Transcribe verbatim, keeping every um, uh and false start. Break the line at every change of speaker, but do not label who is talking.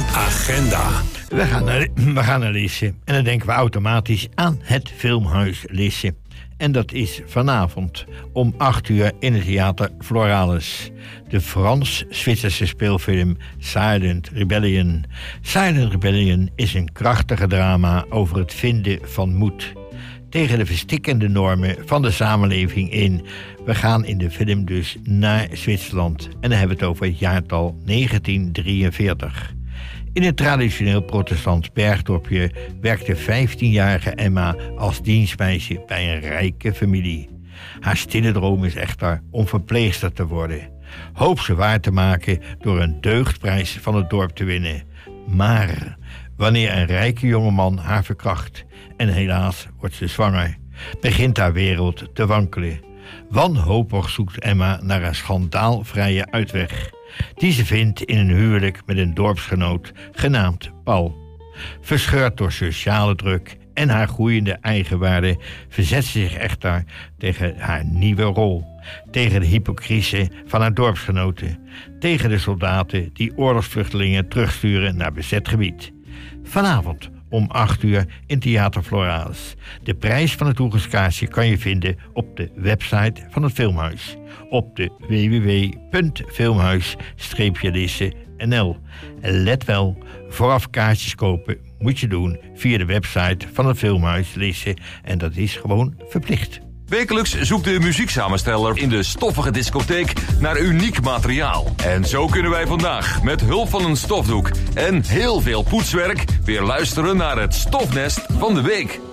agenda.
We gaan naar, we gaan naar Lisse en dan denken we automatisch aan het Filmhuis Lisse. En dat is vanavond om acht uur in het Theater Floralis. De Frans-Zwitserse speelfilm Silent Rebellion. Silent Rebellion is een krachtige drama over het vinden van moed tegen de verstikkende normen van de samenleving in. We gaan in de film dus naar Zwitserland. En dan hebben we het over het jaartal negentien drieënveertig. In het traditioneel protestants bergdorpje werkte vijftienjarige Emma als dienstmeisje bij een rijke familie. Haar stille droom is echter om verpleegster te worden. Hoopt ze waar te maken door een deugdprijs van het dorp te winnen. Maar wanneer een rijke jongeman haar verkracht en helaas wordt ze zwanger, begint haar wereld te wankelen. Wanhopig zoekt Emma naar een schandaalvrije uitweg, die ze vindt in een huwelijk met een dorpsgenoot genaamd Paul. Verscheurd door sociale druk en haar groeiende eigenwaarde verzet ze zich echter tegen haar nieuwe rol, tegen de hypocrisie van haar dorpsgenoten, tegen de soldaten die oorlogsvluchtelingen terugsturen naar bezet gebied. Vanavond om acht uur in Theater Floralis. De prijs van het toegangskaartje kan je vinden op de website van het Filmhuis. Op de w w w punt filmhuis lisse punt n l. En let wel, vooraf kaartjes kopen moet je doen via de website van het Filmhuis Lisse. En dat is gewoon verplicht.
Wekelijks zoekt de muzieksamensteller in de stoffige discotheek naar uniek materiaal. En zo kunnen wij vandaag met hulp van een stofdoek en heel veel poetswerk weer luisteren naar het stofnest van de week.